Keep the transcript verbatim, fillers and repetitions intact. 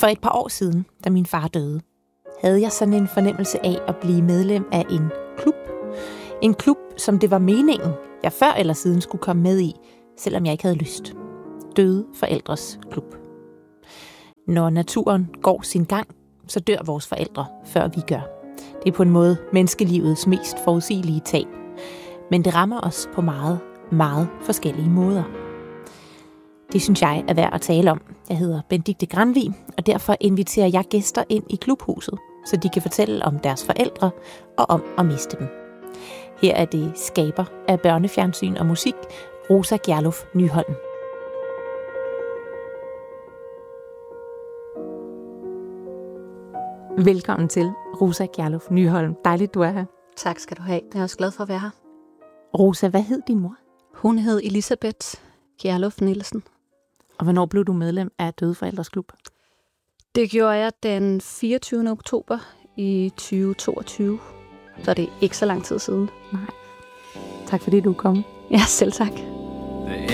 For et par år siden, da min far døde, havde jeg sådan en fornemmelse af at blive medlem af en klub. En klub, som det var meningen, jeg før eller siden skulle komme med i, selvom jeg ikke havde lyst. Døde forældres klub. Når naturen går sin gang, så dør vores forældre, før vi gør. Det er på en måde menneskelivets mest forudsigelige tab. Men det rammer os på meget, meget forskellige måder. Det synes jeg er værd at tale om. Jeg hedder Benedikte Granvig, og derfor inviterer jeg gæster ind i klubhuset, så de kan fortælle om deres forældre og om at miste dem. Her er det skaber af børnefjernsyn og musik, Rosa Gjerluf Nyholm. Velkommen til, Rosa Gjerluf Nyholm. Dejligt, du er her. Tak skal du have. Jeg er også glad for at være her. Rosa, hvad hed din mor? Hun hed Elisabeth Gjerluf Nielsen. Og hvornår blev du medlem af Døde Forældres Klub? Det gjorde jeg den fireogtyvende oktober i tyve toogtyve. Så det er ikke så lang tid siden. Nej. Tak fordi du kom. Ja, selv tak.